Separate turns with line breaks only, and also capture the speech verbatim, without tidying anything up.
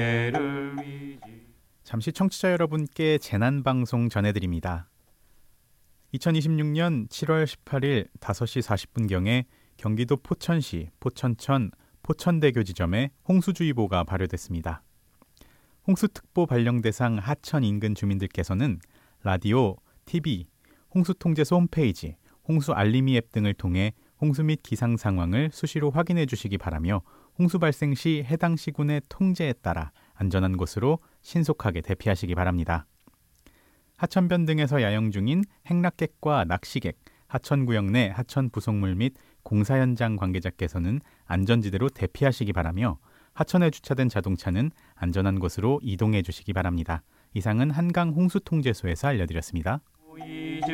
잠시 청취자 여러분께 재난방송 전해드립니다. 이천이십육 년 칠월 십팔일 다섯 시 사십 분경에 경기도 포천시 포천천 포천대교 지점에 홍수주의보가 발효됐습니다. 홍수특보 발령 대상 하천 인근 주민들께서는 라디오, 티비, 홍수통제소 홈페이지, 홍수알림이 앱 등을 통해 홍수 및 기상 상황을 수시로 확인해 주시기 바라며 홍수 발생 시 해당 시군의 통제에 따라 안전한 곳으로 신속하게 대피하시기 바랍니다. 하천변 등에서 야영 중인 행락객과 낚시객, 하천구역 내 하천 부속물 및 공사 현장 관계자께서는 안전지대로 대피하시기 바라며 하천에 주차된 자동차는 안전한 곳으로 이동해 주시기 바랍니다. 이상은 한강 홍수통제소에서 알려드렸습니다.